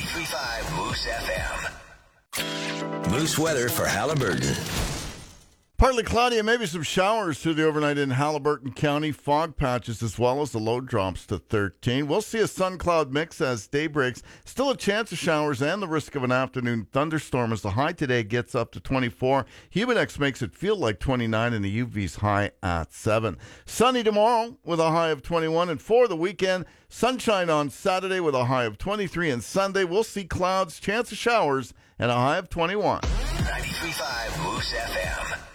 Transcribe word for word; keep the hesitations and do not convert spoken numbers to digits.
ninety-three point five Moose F M. Moose weather for Halliburton. Partly cloudy and maybe some showers through the overnight in Halliburton County. Fog patches as well as the low drops to thirteen. We'll see a sun-cloud mix as day breaks. Still a chance of showers and the risk of an afternoon thunderstorm as the high today gets up to twenty-four. Humidex makes it feel like twenty-nine and the U V's high at seven. Sunny tomorrow with a high of twenty-one. And for the weekend, sunshine on Saturday with a high of twenty-three. And Sunday we'll see clouds, chance of showers, and a high of twenty-one. ninety-three point five Moose F M.